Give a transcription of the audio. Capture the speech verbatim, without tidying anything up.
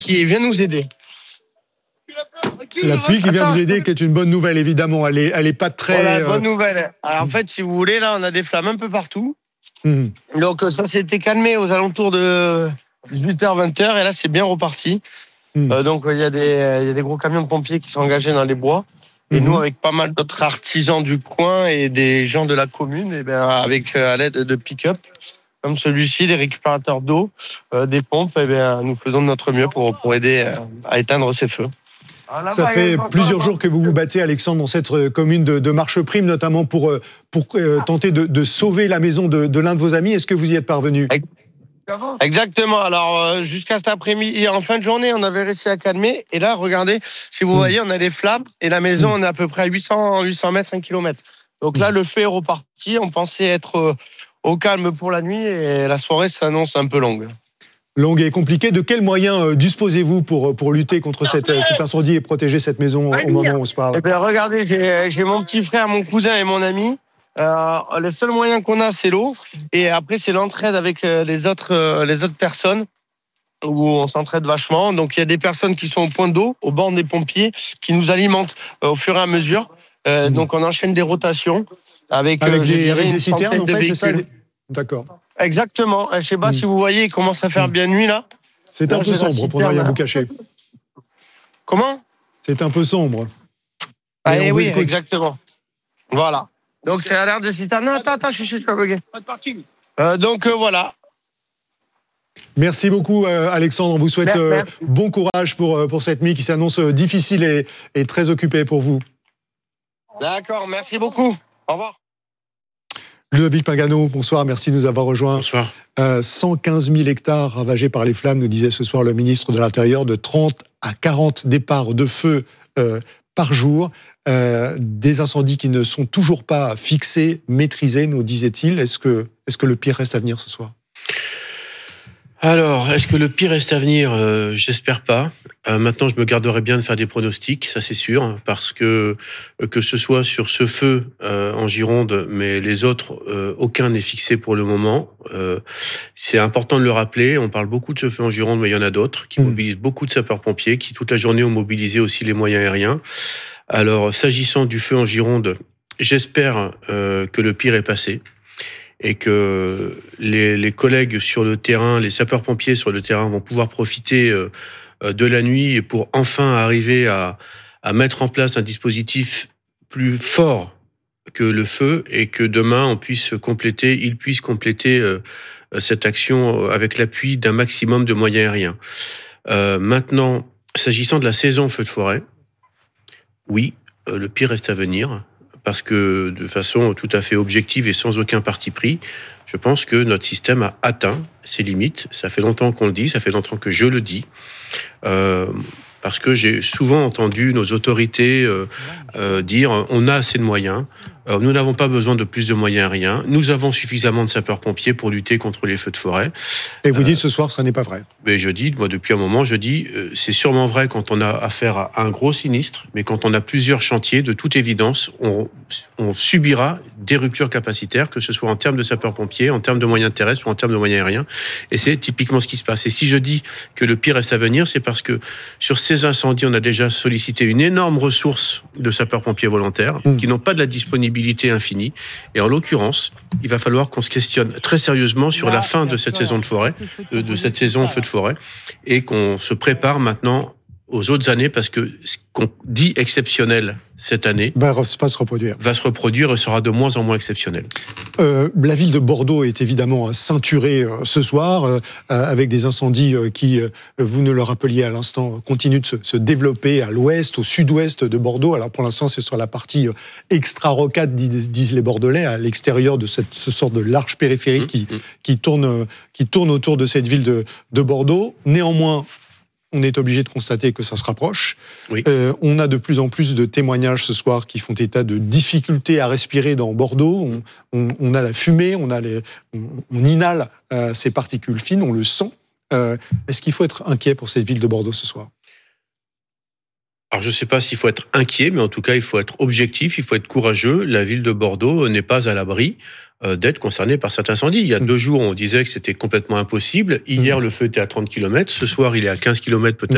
qui vient nous aider. La pluie qui vient vous aider, qui est une bonne nouvelle, évidemment. Elle est, elle est pas très... Voilà, euh... bonne nouvelle. Alors, en fait, si vous voulez, là, on a des flammes un peu partout. Mmh. Donc, ça s'était calmé aux alentours de dix-huit heures, vingt heures. Et là, c'est bien reparti. Mmh. Euh, donc, il y a des, il y a des gros camions de pompiers qui sont engagés dans les bois. Et mmh. nous, avec pas mal d'autres artisans du coin et des gens de la commune, et bien, avec à l'aide de pick-up, comme celui-ci, des récupérateurs d'eau, euh, des pompes, et bien, nous faisons de notre mieux pour, pour aider à éteindre ces feux. Ça fait plusieurs jours que vous vous battez, Alexandre, dans cette commune de, de Marcheprime, notamment pour, pour euh, tenter de, de sauver la maison de, de l'un de vos amis. Est-ce que vous y êtes parvenu ? Exactement. Alors, euh, jusqu'à cet après-midi, en fin de journée, on avait réussi à calmer. Et là, regardez, si vous mmh. voyez, on a des flammes et la maison, mmh. on est à peu près à huit cents, huit cents mètres, un kilomètre. Donc là, mmh. le feu est reparti. On pensait être euh, au calme pour la nuit et la soirée s'annonce un peu longue. Longue et compliquée. De quels moyens euh, disposez-vous pour, pour lutter contre cette, cet incendie et protéger cette maison au moment où on se parle ? Eh bien, regardez, j'ai, j'ai mon petit frère, mon cousin et mon ami. Euh, le seul moyen qu'on a, c'est l'eau. Et après, c'est l'entraide avec euh, les, autres, euh, les autres personnes où on s'entraide vachement. Donc, il y a des personnes qui sont au point d'eau, au bord des pompiers, qui nous alimentent euh, au fur et à mesure. Euh, mmh. Donc, on enchaîne des rotations avec, avec euh, des, avec des citernes, en fait, c'est ça ? D'accord. Exactement. Je ne sais pas mmh. si vous voyez, il commence à faire bien nuit, là. C'est là, un peu sombre, pour ne rien vous cacher. Comment ? C'est un peu sombre. Ah, et oui, écoute. Exactement. Voilà. Donc, c'est à l'air de citerne. Non, attends, attends, je suis pas bugué. Pas de parking. Euh, donc, euh, voilà. Merci beaucoup, euh, Alexandre. On vous souhaite euh, bon courage pour, pour cette nuit qui s'annonce difficile et, et très occupée pour vous. D'accord, merci beaucoup. Au revoir. Ludovic Pagano, bonsoir, merci de nous avoir rejoints. Bonsoir. Euh, cent quinze mille hectares ravagés par les flammes, nous disait ce soir le ministre de l'Intérieur, de trente à quarante départs de feu euh, par jour. Euh, des incendies qui ne sont toujours pas fixés, maîtrisés, nous disait-il. Est-ce que, est-ce que le pire reste à venir ce soir ? Alors, est-ce que le pire reste à venir ? euh, J'espère pas. Euh, maintenant, je me garderai bien de faire des pronostics, ça c'est sûr, parce que que ce soit sur ce feu euh, en Gironde, mais les autres, euh, aucun n'est fixé pour le moment. Euh, c'est important de le rappeler. On parle beaucoup de ce feu en Gironde, mais il y en a d'autres qui mmh. mobilisent beaucoup de sapeurs-pompiers, qui toute la journée ont mobilisé aussi les moyens aériens. Alors, s'agissant du feu en Gironde, j'espère euh, que le pire est passé. Et que les, les collègues sur le terrain, les sapeurs-pompiers sur le terrain vont pouvoir profiter euh, de la nuit pour enfin arriver à, à mettre en place un dispositif plus fort que le feu et que demain on puisse compléter, ils puissent compléter euh, cette action avec l'appui d'un maximum de moyens aériens. Euh, maintenant, s'agissant de la saison feu de forêt, oui, euh, le pire reste à venir. Parce que de façon tout à fait objective et sans aucun parti pris, je pense que notre système a atteint ses limites. Ça fait longtemps qu'on le dit, ça fait longtemps que je le dis. Euh, parce que j'ai souvent entendu nos autorités euh, euh, dire on a assez de moyens, euh, nous n'avons pas besoin de plus de moyens aériens, nous avons suffisamment de sapeurs-pompiers pour lutter contre les feux de forêt. Et vous euh, dites ce soir, ça n'est pas vrai. Mais je dis, moi depuis un moment, je dis, euh, c'est sûrement vrai quand on a affaire à un gros sinistre, mais quand on a plusieurs chantiers, de toute évidence, on, on subira des ruptures capacitaires, que ce soit en termes de sapeurs-pompiers, en termes de moyens terrestres ou en termes de moyens aériens. Et c'est typiquement ce qui se passe. Et si je dis que le pire reste à venir, c'est parce que sur ces incendies, on a déjà sollicité une énorme ressource de sapeurs-pompiers volontaires mmh. qui n'ont pas de la disponibilité infinie. Et en l'occurrence, il va falloir qu'on se questionne très sérieusement sur la fin de cette saison de forêt, de, de cette saison feu de forêt, et qu'on se prépare maintenant aux autres années, parce que ce qu'on dit exceptionnel cette année va, va se reproduire. Va se reproduire et sera de moins en moins exceptionnel. Euh, la ville de Bordeaux est évidemment ceinturée euh, ce soir, euh, avec des incendies euh, qui, euh, vous ne le rappeliez à l'instant, continuent de se, se développer à l'ouest, au sud-ouest de Bordeaux. Alors pour l'instant, c'est sur la partie euh, extra-rocade, disent, disent les Bordelais, à l'extérieur de cette ce sorte de l'arche périphérique mmh, qui, mmh. qui, tourne, euh, qui tourne autour de cette ville de, de Bordeaux. Néanmoins, on est obligé de constater que ça se rapproche. Oui. Euh, on a de plus en plus de témoignages ce soir qui font état de difficultés à respirer dans Bordeaux. On, on, on a la fumée, on, a les, on, on inhale euh, ces particules fines, on le sent. Euh, est-ce qu'il faut être inquiet pour cette ville de Bordeaux ce soir ? Alors je ne sais pas s'il faut être inquiet, mais en tout cas il faut être objectif, il faut être courageux. La ville de Bordeaux n'est pas à l'abri d'être concernée par cet incendie. Il y a mmh. deux jours, on disait que c'était complètement impossible. Hier, mmh. le feu était à trente kilomètres. Ce soir, il est à quinze kilomètres peut-être